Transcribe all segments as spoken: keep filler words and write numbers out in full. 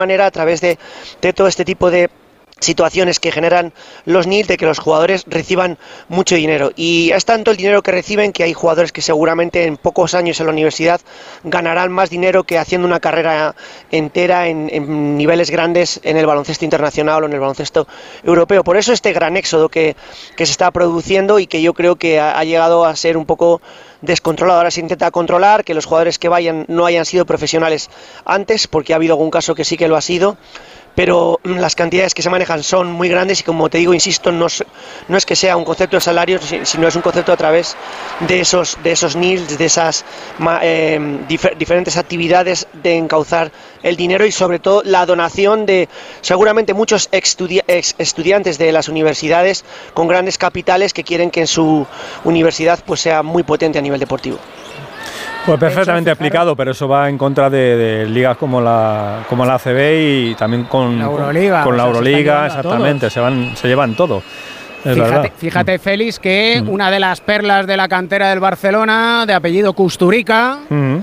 manera a través de, de todo este tipo de situaciones que generan los N I L, de que los jugadores reciban mucho dinero, y es tanto el dinero que reciben que hay jugadores que seguramente en pocos años en la universidad ganarán más dinero que haciendo una carrera entera en, en niveles grandes en el baloncesto internacional o en el baloncesto europeo. Por eso este gran éxodo que, que se está produciendo y que yo creo que ha, ha llegado a ser un poco descontrolado. Ahora se intenta controlar que los jugadores que vayan no hayan sido profesionales antes, porque ha habido algún caso que sí que lo ha sido, pero las cantidades que se manejan son muy grandes y, como te digo, insisto, no es, no es que sea un concepto de salarios, sino es un concepto a través de esos, de esos N I Ls, de esas eh, dif- diferentes actividades de encauzar el dinero, y sobre todo la donación de seguramente muchos ex estudiantes de las universidades con grandes capitales que quieren que en su universidad pues sea muy potente a nivel deportivo. Pues perfectamente explicado, pero eso va en contra de, de ligas como la como la A C B y también con la Euroliga, con, con la o sea, Euroliga, exactamente, se van se llevan todo. Es fíjate, fíjate, Félix, que mm. una de las perlas de la cantera del Barcelona, de apellido Kusturica, mm.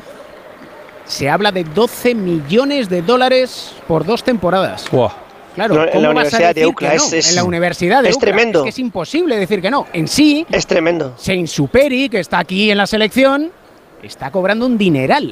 se habla de doce millones de dólares por dos temporadas. Wow. Claro, no, en la Universidad de UCLA, no? es, es, en la Universidad de es UCLA, tremendo. Es que es imposible decir que no. En sí, es tremendo. Sein Superi, que está aquí en la selección, está cobrando un dineral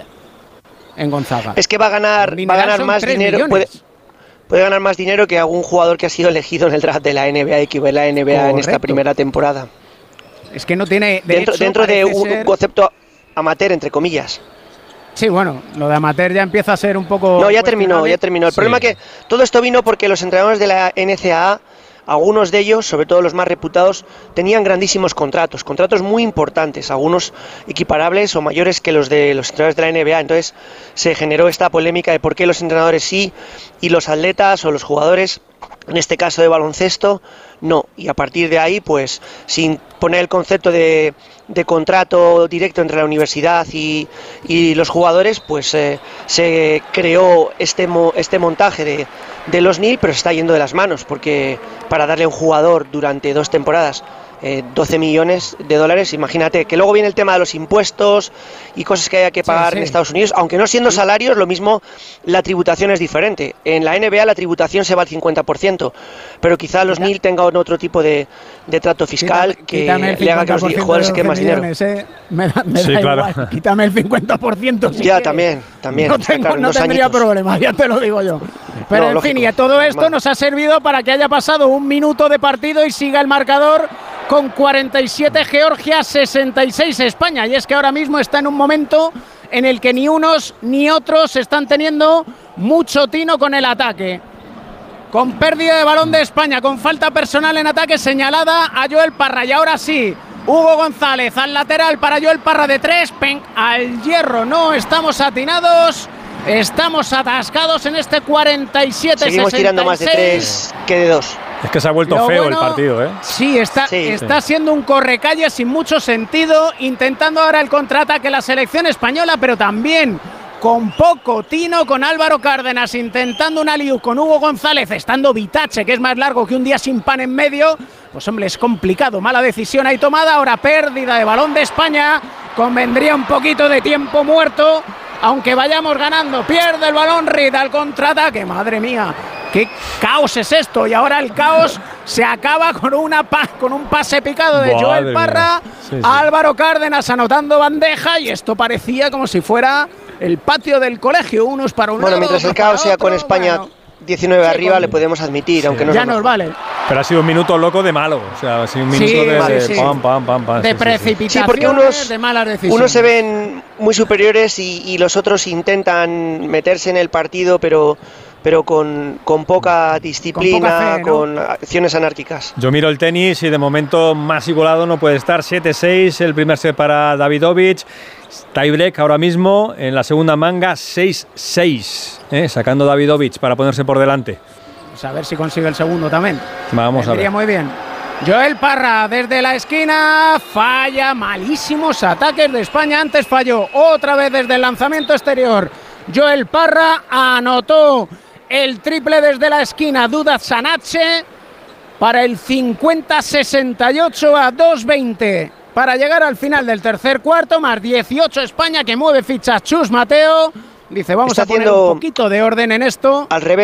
en Gonzaga. Es que va a ganar, va a ganar más dinero, puede, puede ganar más dinero que algún jugador que ha sido elegido en el draft de la N B A y que ve la N B A Correcto. En esta primera temporada. Es que no tiene de dentro, hecho, dentro de un ser... concepto amateur, entre comillas. Sí, bueno, lo de amateur ya empieza a ser un poco... No, ya terminó, ya terminó. El sí. problema es que todo esto vino porque los entrenadores de la N C A A, algunos de ellos, sobre todo los más reputados, tenían grandísimos contratos, contratos muy importantes, algunos equiparables o mayores que los de los entrenadores de la N B A. Entonces se generó esta polémica de por qué los entrenadores sí y los atletas o los jugadores, en este caso de baloncesto, no. Y a partir de ahí, pues, sin poner el concepto de, de contrato directo entre la universidad y, y los jugadores, pues eh, se creó este, mo, este montaje de, de los N I L, pero se está yendo de las manos, porque para darle a un jugador durante dos temporadas eh, doce millones de dólares, imagínate, que luego viene el tema de los impuestos y cosas que haya que pagar sí, sí. en Estados Unidos, aunque no siendo salarios, lo mismo la tributación es diferente. En la N B A la tributación se va al cincuenta por ciento, pero quizá los N I L tengan otro tipo de, de trato fiscal quítame, que le haga que los jugadores se queden más dinero. Eh. Me da, me sí, da claro. igual. Quítame el cincuenta por ciento. Si ya, quieres. también, también. No, tengo, claro, no tendría añitos. problema, ya te lo digo yo. Pero no, en lógico, fin, y todo esto normal. Nos ha servido para que haya pasado un minuto de partido y siga el marcador con cuarenta y siete Georgia, sesenta y seis España. Y es que ahora mismo está en un momento en el que ni unos ni otros están teniendo mucho tino con el ataque. Con pérdida de balón de España, con falta personal en ataque señalada a Joel Parra. Y ahora sí, Hugo González al lateral para Joel Parra de tres, pen, al hierro. No estamos atinados, estamos atascados en este cuarenta y siete sesenta y seis. Seguimos tirando más de tres que de dos. Es que se ha vuelto Lo feo bueno, el partido, ¿eh? Sí, está, sí, está sí. siendo un correcalles sin mucho sentido, intentando ahora el contraataque la selección española, pero también con poco tino, con Álvaro Cárdenas intentando un alley-oop con Hugo González, estando Vitache, que es más largo que un día sin pan en medio. Pues hombre, es complicado, mala decisión ahí tomada, ahora pérdida de balón de España, convendría un poquito de tiempo muerto, aunque vayamos ganando, pierde el balón Reed al contraataque, madre mía. ¿Qué caos es esto? Y ahora el caos se acaba con, una pa con un pase picado de Madre Joel Parra, sí, sí. Álvaro Cárdenas anotando bandeja, y esto parecía como si fuera el patio del colegio, unos para un Bueno, lado, mientras el caos sea con España bueno, diecinueve sí, arriba, con... le podemos admitir, sí. aunque no ya nos vale. Pero ha sido un minuto loco de malo, o sea, ha sido un minuto sí, de, vale, de sí. pam, pam, pam, pam. De sí, precipitaciones, sí, porque unos, de malas decisiones. Unos se ven muy superiores y, y los otros intentan meterse en el partido, pero... pero con, con poca disciplina, con, poca fe, ¿no? con acciones anárquicas. Yo miro el tenis y de momento más igualado no puede estar. siete seis, el primer set para Davidovich. Tiebreak ahora mismo en la segunda manga, seis seis, ¿eh? Sacando Davidovich para ponerse por delante. Pues a ver si consigue el segundo también. Vamos Vendría a ver. Muy bien. Joel Parra desde la esquina, falla, malísimos ataques de España. Antes falló otra vez desde el lanzamiento exterior. Joel Parra anotó el triple desde la esquina, Duda Sanache, para el cincuenta sesenta y ocho a dos veinte. Para llegar al final del tercer cuarto, más dieciocho España, que mueve fichas Chus Mateo. Dice, vamos Está a poner un poquito de orden en esto. Al revés.